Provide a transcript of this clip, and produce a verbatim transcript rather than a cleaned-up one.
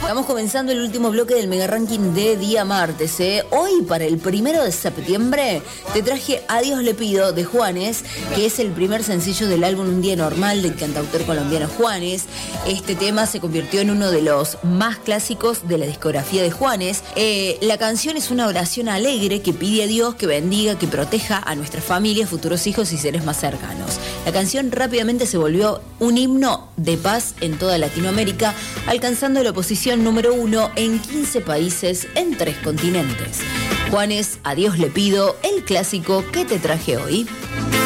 Estamos comenzando el último bloque del Mega Ranking de día martes. ¿eh? Hoy, para el primero de septiembre, te traje A Dios le pido de Juanes, que es el primer sencillo del álbum Un día normal del cantautor colombiano Juanes. Este tema se convirtió en uno de los más clásicos de la discografía de Juanes. Eh, la canción es una oración alegre que pide a Dios que bendiga, que proteja a nuestra familia, futuros hijos y seres más cercanos. La canción rápidamente se volvió un himno de paz en toda Latinoamérica, alcanzando la posición número uno en quince países en tres continentes. Juanes, A Dios le pido, el clásico que te traje hoy.